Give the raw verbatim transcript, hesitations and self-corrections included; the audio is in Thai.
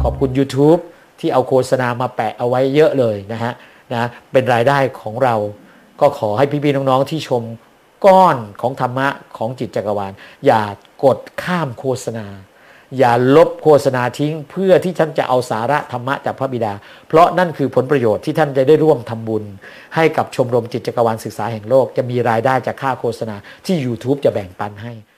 อบคุณ YouTube ที่เอาโฆษณามาแปะเอาไว้เยอะเลยนะฮะนะเป็นรายได้ของเราก็ขอให้พี่ๆน้องๆที่ชมก้อนของธรรมะของจิตจักรวาลอย่ากดข้ามโฆษณาอย่าลบโฆษณาทิ้งเพื่อที่ท่านจะเอาสาระธรรมะจากพระบิดาเพราะนั่นคือผลประโยชน์ที่ท่านจะได้ร่วมทำบุญให้กับชมรมจิตจักรวาลศึกษาแห่งโลกจะมีรายได้จากค่าโฆษณาที่ YouTube จะแบ่งปันให้